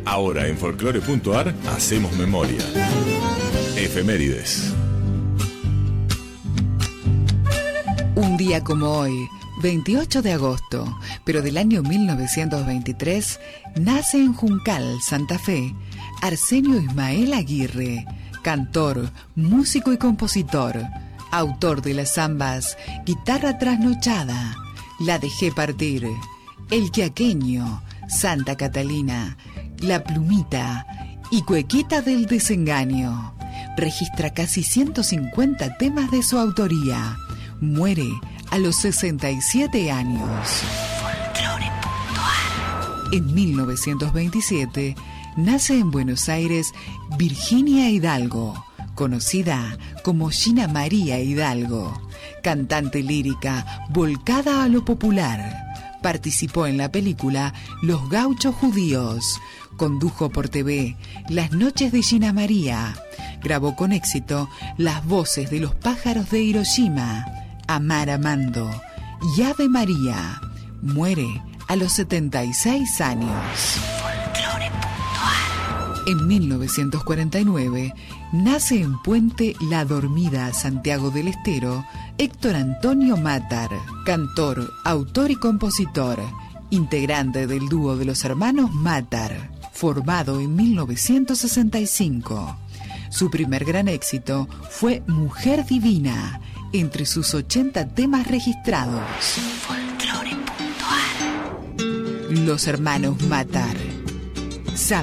Ahora en Folclore.ar hacemos memoria. Efemérides. Un día como hoy, 28 de agosto, pero del año 1923, nace en Juncal, Santa Fe, Arsenio Ismael Aguirre, cantor, músico y compositor, autor de las zambas Guitarra Trasnochada, La Dejé Partir, El Quiaqueño, Santa Catalina, La Plumita y Cuequita del Desengaño. Registra casi 150 temas de su autoría. Muere a los 67 años. Folclore.ar. En 1927 nace en Buenos Aires Virginia Hidalgo, conocida como Gina María Hidalgo, cantante lírica volcada a lo popular. Participó en la película Los Gauchos Judíos, condujo por TV Las Noches de Gina María, grabó con éxito las voces de Los Pájaros de Hiroshima, Amar Amando y Ave María. Muere a los 76 años. En 1949 nace en Puente La Dormida, Santiago del Estero, Héctor Antonio Matar, cantor, autor y compositor, integrante del dúo de los hermanos Matar, formado en 1965. Su primer gran éxito fue Mujer Divina, entre sus 80 temas registrados. Folclore.ar. Los hermanos Matar.